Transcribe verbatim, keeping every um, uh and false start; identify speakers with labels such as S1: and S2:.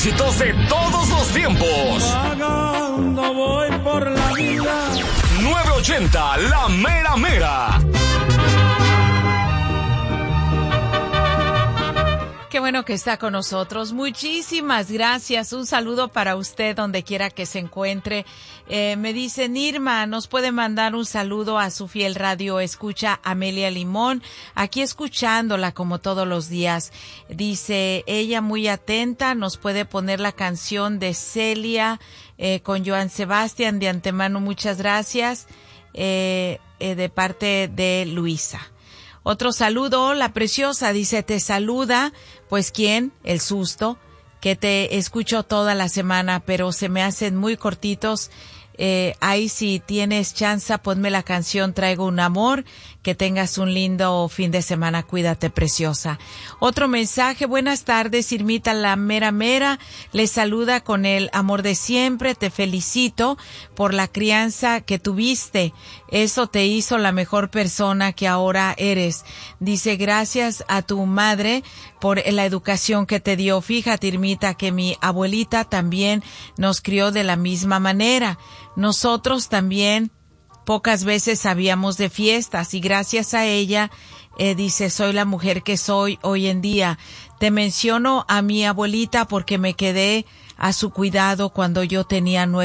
S1: éxitos de todos los tiempos.
S2: Vagando voy por la vida.
S1: nueve ochenta, La Mera Mera.
S3: Qué bueno que está con nosotros. Muchísimas gracias. Un saludo para usted donde quiera que se encuentre. Eh, me dice Nirma, nos puede mandar un saludo a su fiel radio escucha Amelia Limón, aquí escuchándola como todos los días. Dice ella muy atenta, nos puede poner la canción de Celia eh, con Joan Sebastián. De antemano muchas gracias eh, eh, de parte de Luisa. Otro saludo, la preciosa, dice, te saluda, pues ¿quién? El susto, que te escucho toda la semana, pero se me hacen muy cortitos. Eh, ahí si tienes chance, ponme la canción Traigo un amor. Que tengas un lindo fin de semana. Cuídate, preciosa. Otro mensaje. Buenas tardes, Irmita La Mera Mera. Les saluda con el amor de siempre. Te felicito por la crianza que tuviste. Eso te hizo la mejor persona que ahora eres. Dice, gracias a tu madre por la educación que te dio. Fíjate, Irmita, que mi abuelita también nos crió de la misma manera. Nosotros también pocas veces sabíamos de fiestas y gracias a ella, eh, dice, soy la mujer que soy hoy en día. Te menciono a mi abuelita porque me quedé a su cuidado cuando yo tenía nueve